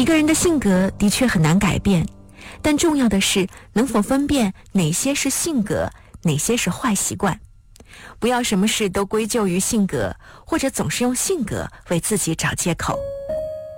个人的性格的确很难改变，但重要的是能否分辨哪些是性格，哪些是坏习惯。不要什么事都归咎于性格，或者总是用性格为自己找借口。